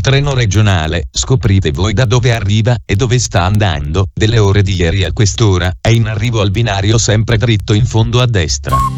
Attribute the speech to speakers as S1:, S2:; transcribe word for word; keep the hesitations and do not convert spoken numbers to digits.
S1: treno regionale, scoprite voi da dove arriva e dove sta andando, delle ore di ieri a quest'ora, è in arrivo al binario sempre dritto in fondo a destra.